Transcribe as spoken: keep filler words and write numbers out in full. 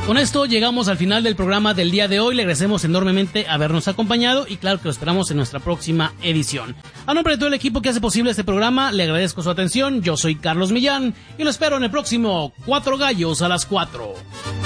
Con esto llegamos al final del programa del día de hoy. Le agradecemos enormemente habernos acompañado y claro que lo esperamos en nuestra próxima edición. A nombre de todo el equipo que hace posible este programa, le agradezco su atención. Yo soy Carlos Millán y lo espero en el próximo Cuatro Gallos a las cuatro.